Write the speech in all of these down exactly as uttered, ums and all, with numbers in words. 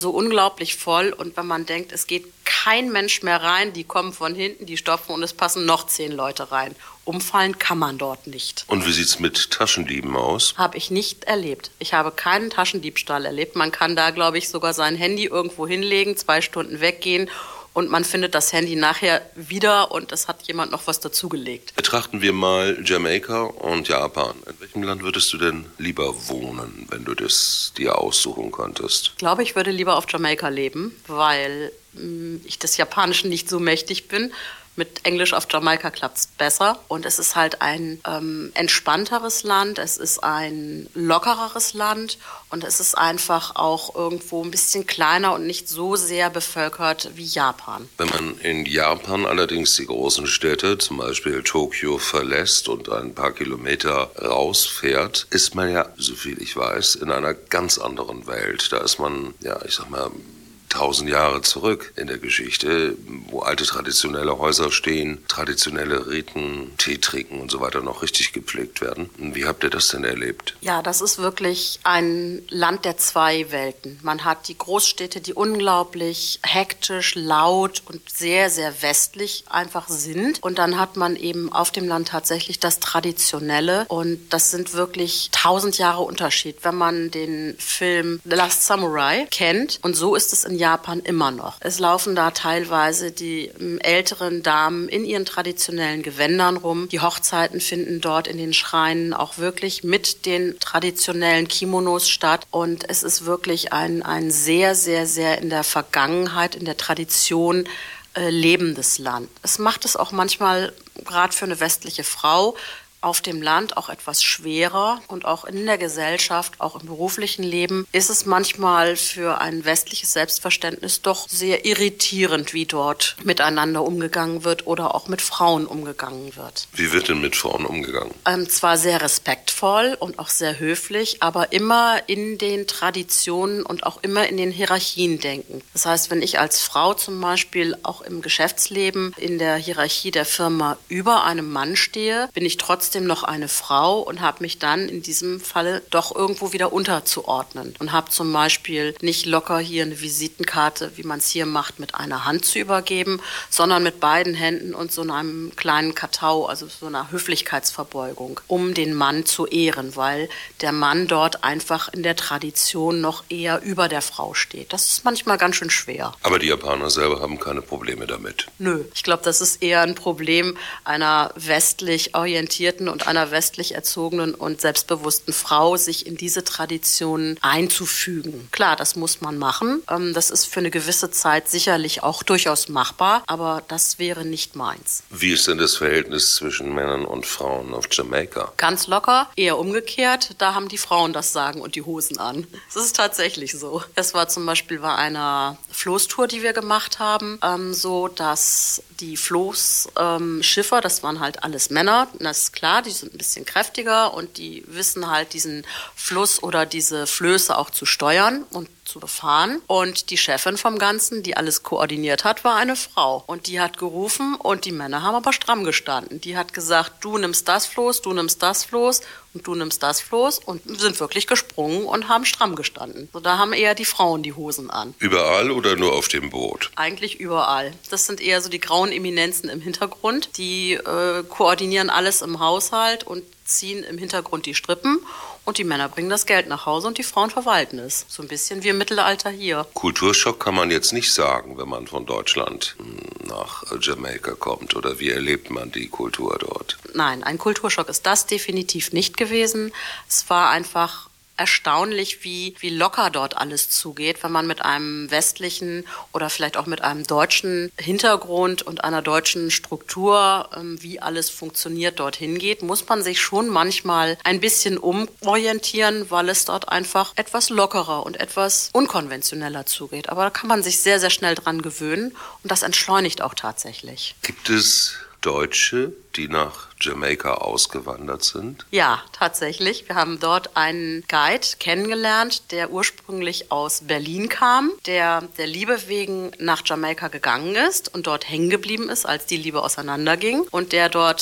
so unglaublich voll. Und wenn man denkt, es geht kein Mensch mehr rein, die kommen von hinten, die stopfen und es passen noch zehn Leute rein. Umfallen kann man dort nicht. Und wie sieht's mit Taschendieben aus? Habe ich nicht erlebt. Ich habe keinen Taschendiebstahl erlebt. Man kann da, glaube ich, sogar sein Handy irgendwo hinlegen, zwei Stunden weggehen und man findet das Handy nachher wieder und es hat jemand noch was dazugelegt. Betrachten wir mal Jamaika und Japan. In welchem Land würdest du denn lieber wohnen, wenn du das dir aussuchen könntest? Ich glaube, ich würde lieber auf Jamaika leben, weil mh, ich des Japanischen nicht so mächtig bin. Mit Englisch auf Jamaika klappt es besser. Und es ist halt ein ähm, entspannteres Land, es ist ein lockereres Land und es ist einfach auch irgendwo ein bisschen kleiner und nicht so sehr bevölkert wie Japan. Wenn man in Japan allerdings die großen Städte, zum Beispiel Tokio, verlässt und ein paar Kilometer rausfährt, ist man ja, soviel ich weiß, in einer ganz anderen Welt. Da ist man, ja, ich sag mal, tausend Jahre zurück in der Geschichte, wo alte traditionelle Häuser stehen, traditionelle Riten, Tee trinken und so weiter noch richtig gepflegt werden. Wie habt ihr das denn erlebt? Ja, das ist wirklich ein Land der zwei Welten. Man hat die Großstädte, die unglaublich hektisch, laut und sehr, sehr westlich einfach sind. Und dann hat man eben auf dem Land tatsächlich das Traditionelle. Und das sind wirklich tausend Jahre Unterschied, wenn man den Film The Last Samurai kennt. Und so ist es in Japan immer noch. Es laufen da teilweise die ähm, älteren Damen in ihren traditionellen Gewändern rum. Die Hochzeiten finden dort in den Schreinen auch wirklich mit den traditionellen Kimonos statt. Und es ist wirklich ein, ein sehr, sehr, sehr in der Vergangenheit, in der Tradition äh, lebendes Land. Es macht es auch manchmal, gerade für eine westliche Frau, auf dem Land auch etwas schwerer und auch in der Gesellschaft, auch im beruflichen Leben, ist es manchmal für ein westliches Selbstverständnis doch sehr irritierend, wie dort miteinander umgegangen wird oder auch mit Frauen umgegangen wird. Wie wird denn mit Frauen umgegangen? Ähm, zwar sehr respektvoll und auch sehr höflich, aber immer in den Traditionen und auch immer in den Hierarchien denken. Das heißt, wenn ich als Frau zum Beispiel auch im Geschäftsleben in der Hierarchie der Firma über einem Mann stehe, bin ich trotzdem noch eine Frau und habe mich dann in diesem Falle doch irgendwo wieder unterzuordnen und habe zum Beispiel nicht locker hier eine Visitenkarte, wie man es hier macht, mit einer Hand zu übergeben, sondern mit beiden Händen und so einem kleinen Katau, also so einer Höflichkeitsverbeugung, um den Mann zu ehren, weil der Mann dort einfach in der Tradition noch eher über der Frau steht. Das ist manchmal ganz schön schwer. Aber die Japaner selber haben keine Probleme damit. Nö, ich glaube, das ist eher ein Problem einer westlich orientierten und einer westlich erzogenen und selbstbewussten Frau, sich in diese Traditionen einzufügen. Klar, das muss man machen. Das ist für eine gewisse Zeit sicherlich auch durchaus machbar, aber das wäre nicht meins. Wie ist denn das Verhältnis zwischen Männern und Frauen auf Jamaika? Ganz locker, eher umgekehrt. Da haben die Frauen das Sagen und die Hosen an. Das ist tatsächlich so. Es war zum Beispiel bei einer Floßtour, die wir gemacht haben, ähm, so, dass die Floßschiffer, ähm, das waren halt alles Männer, das ist klar, die sind ein bisschen kräftiger und die wissen halt diesen Fluss oder diese Flöße auch zu steuern und zu befahren. Und die Chefin vom Ganzen, die alles koordiniert hat, war eine Frau. Und die hat gerufen und die Männer haben aber stramm gestanden. Die hat gesagt, du nimmst das Floß, du nimmst das Floß und du nimmst das Floß und sind wirklich gesprungen und haben stramm gestanden. So, da haben eher die Frauen die Hosen an. Überall oder nur auf dem Boot? Eigentlich überall. Das sind eher so die grauen Eminenzen im Hintergrund. Die äh, koordinieren alles im Haushalt und ziehen im Hintergrund die Strippen und die Männer bringen das Geld nach Hause und die Frauen verwalten es. So ein bisschen wie im Mittelalter hier. Kulturschock kann man jetzt nicht sagen, wenn man von Deutschland nach Jamaika kommt. Oder wie erlebt man die Kultur dort? Nein, ein Kulturschock ist das definitiv nicht gewesen. Es war einfach erstaunlich, wie, wie locker dort alles zugeht, wenn man mit einem westlichen oder vielleicht auch mit einem deutschen Hintergrund und einer deutschen Struktur, wie alles funktioniert, dorthin geht, muss man sich schon manchmal ein bisschen umorientieren, weil es dort einfach etwas lockerer und etwas unkonventioneller zugeht. Aber da kann man sich sehr, sehr schnell dran gewöhnen und das entschleunigt auch tatsächlich. Gibt es Deutsche, die nach Jamaika ausgewandert sind? Ja, tatsächlich. Wir haben dort einen Guide kennengelernt, der ursprünglich aus Berlin kam, der der Liebe wegen nach Jamaika gegangen ist und dort hängen geblieben ist, als die Liebe auseinanderging und der dort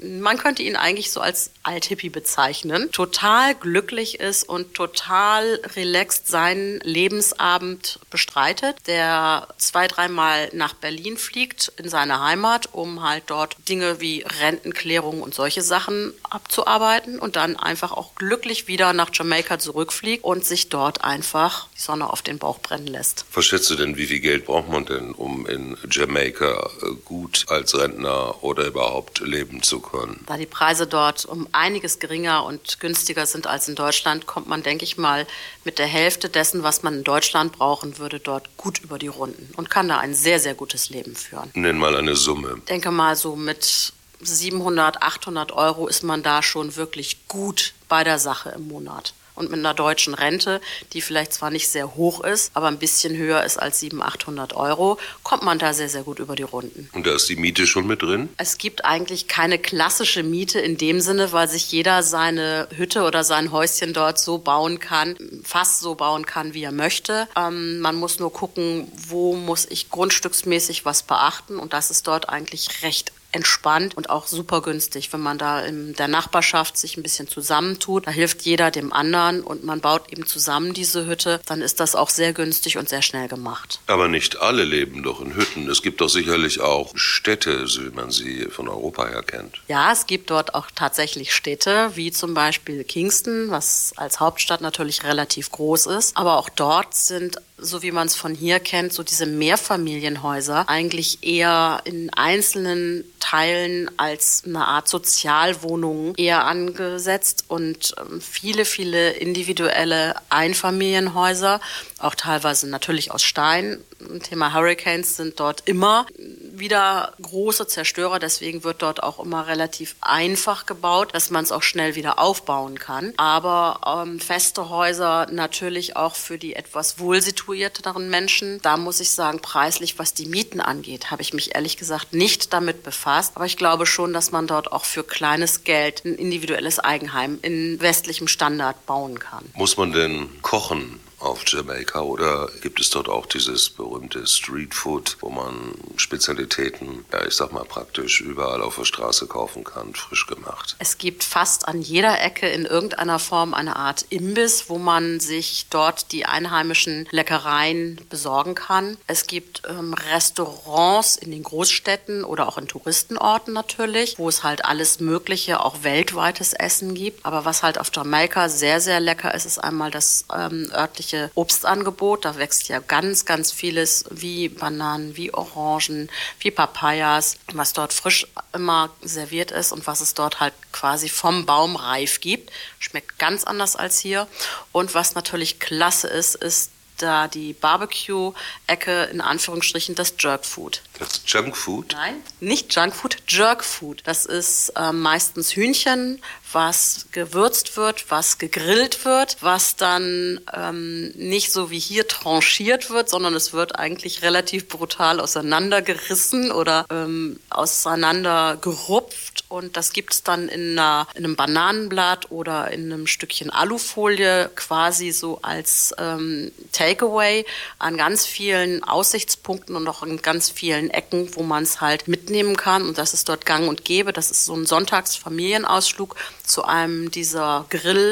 man könnte ihn eigentlich so als Althippie bezeichnen, total glücklich ist und total relaxed seinen Lebensabend bestreitet, der zwei, dreimal nach Berlin fliegt in seine Heimat, um halt dort Dinge wie Rentenklärung und solche Sachen abzuarbeiten und dann einfach auch glücklich wieder nach Jamaika zurückfliegt und sich dort einfach die Sonne auf den Bauch brennen lässt. Was schätzt du denn, wie viel Geld braucht man denn, um in Jamaika gut als Rentner oder überhaupt leben zu können? Da die Preise dort um einiges geringer und günstiger sind als in Deutschland, kommt man, denke ich mal, mit der Hälfte dessen, was man in Deutschland brauchen würde, dort gut über die Runden und kann da ein sehr, sehr gutes Leben führen. Nenn mal eine Summe. Ich denke mal, so mit siebenhundert, achthundert Euro ist man da schon wirklich gut bei der Sache im Monat. Und mit einer deutschen Rente, die vielleicht zwar nicht sehr hoch ist, aber ein bisschen höher ist als siebenhundert, achthundert Euro, kommt man da sehr, sehr gut über die Runden. Und da ist die Miete schon mit drin? Es gibt eigentlich keine klassische Miete in dem Sinne, weil sich jeder seine Hütte oder sein Häuschen dort so bauen kann, fast so bauen kann, wie er möchte. Ähm, man muss nur gucken, wo muss ich grundstücksmäßig was beachten, und das ist dort eigentlich recht entspannt und auch super günstig, wenn man da in der Nachbarschaft sich ein bisschen zusammentut. Da hilft jeder dem anderen und man baut eben zusammen diese Hütte. Dann ist das auch sehr günstig und sehr schnell gemacht. Aber nicht alle leben doch in Hütten. Es gibt doch sicherlich auch Städte, so wie man sie von Europa her kennt. Ja, es gibt dort auch tatsächlich Städte, wie zum Beispiel Kingston, was als Hauptstadt natürlich relativ groß ist. Aber auch dort sind, so wie man es von hier kennt, so diese Mehrfamilienhäuser eigentlich eher in einzelnen Teilen als eine Art Sozialwohnung eher angesetzt und viele, viele individuelle Einfamilienhäuser, auch teilweise natürlich aus Stein. Thema Hurricanes sind dort immer wieder große Zerstörer, deswegen wird dort auch immer relativ einfach gebaut, dass man es auch schnell wieder aufbauen kann. Aber ähm, feste Häuser natürlich auch für die etwas wohlsituierteren Menschen. Da muss ich sagen, preislich, was die Mieten angeht, habe ich mich ehrlich gesagt nicht damit befasst. Aber ich glaube schon, dass man dort auch für kleines Geld ein individuelles Eigenheim in westlichem Standard bauen kann. Muss man denn kochen auf Jamaika oder gibt es dort auch dieses berühmte Streetfood, wo man Spezialitäten, ja ich sag mal praktisch überall auf der Straße kaufen kann, frisch gemacht? Es gibt fast an jeder Ecke in irgendeiner Form eine Art Imbiss, wo man sich dort die einheimischen Leckereien besorgen kann. Es gibt ähm, Restaurants in den Großstädten oder auch in Touristenorten natürlich, wo es halt alles Mögliche, auch weltweites Essen gibt. Aber was halt auf Jamaika sehr, sehr lecker ist, ist einmal das ähm, örtliche Obstangebot. Da wächst ja ganz, ganz vieles wie Bananen, wie Orangen, wie Papayas, was dort frisch immer serviert ist und was es dort halt quasi vom Baum reif gibt. Schmeckt ganz anders als hier. Und was natürlich klasse ist, ist da die Barbecue-Ecke, in Anführungsstrichen, das Jerkfood. Das Junkfood? Nein, nicht Junkfood, Jerkfood. Das ist äh, meistens Hühnchen, was gewürzt wird, was gegrillt wird, was dann ähm, nicht so wie hier tranchiert wird, sondern es wird eigentlich relativ brutal auseinandergerissen oder ähm, auseinandergerupft. Und das gibt es dann in, einer, in einem Bananenblatt oder in einem Stückchen Alufolie quasi so als ähm, Takeaway an ganz vielen Aussichtspunkten und auch in ganz vielen Ecken, wo man es halt mitnehmen kann. Und das ist dort gang und gäbe. Das ist so ein Sonntagsfamilienausflug zu einem dieser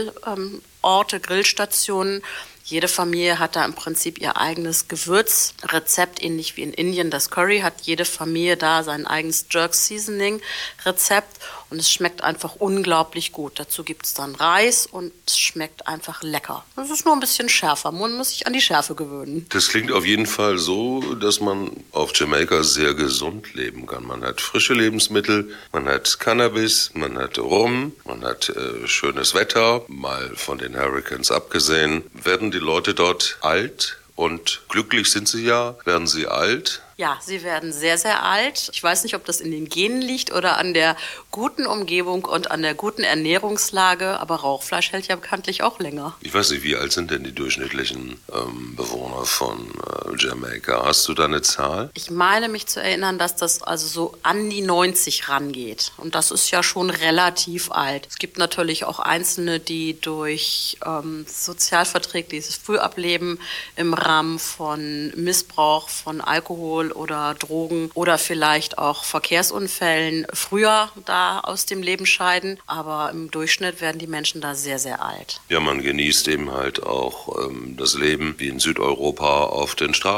Grillorte, ähm, Grillstationen. Jede Familie hat da im Prinzip ihr eigenes Gewürzrezept, ähnlich wie in Indien das Curry, hat jede Familie da sein eigenes Jerk-Seasoning-Rezept und es schmeckt einfach unglaublich gut. Dazu gibt es dann Reis und es schmeckt einfach lecker. Es ist nur ein bisschen schärfer, man muss sich an die Schärfe gewöhnen. Das klingt auf jeden Fall so, dass man auf Jamaika sehr gesund leben kann. Man hat frische Lebensmittel, man hat Cannabis, man hat Rum, man hat äh, schönes Wetter, mal von den Hurricanes abgesehen. Werden die Leute dort alt? Und glücklich sind sie ja. Werden sie alt? Ja, sie werden sehr, sehr alt. Ich weiß nicht, ob das in den Genen liegt oder an der guten Umgebung und an der guten Ernährungslage, aber Rauchfleisch hält ja bekanntlich auch länger. Ich weiß nicht, wie alt sind denn die durchschnittlichen ähm, Bewohner von äh, Jamaika? Hast du da eine Zahl? Ich meine mich zu erinnern, dass das also so an die neunzig rangeht. Und das ist ja schon relativ alt. Es gibt natürlich auch Einzelne, die durch ähm, sozialverträgliches Frühableben im Rahmen von Missbrauch von Alkohol Alkohol oder Drogen oder vielleicht auch Verkehrsunfällen früher da aus dem Leben scheiden. Aber im Durchschnitt werden die Menschen da sehr, sehr alt. Ja, man genießt eben halt auch ähm, das Leben wie in Südeuropa auf den Straßen.